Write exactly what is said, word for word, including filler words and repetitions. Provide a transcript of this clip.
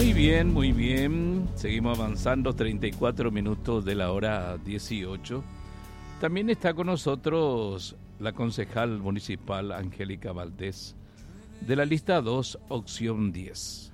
Muy bien, muy bien. Seguimos avanzando, treinta y cuatro minutos de la hora dieciocho. También está con nosotros la concejal municipal Angélica Valdés, de la lista dos, opción diez.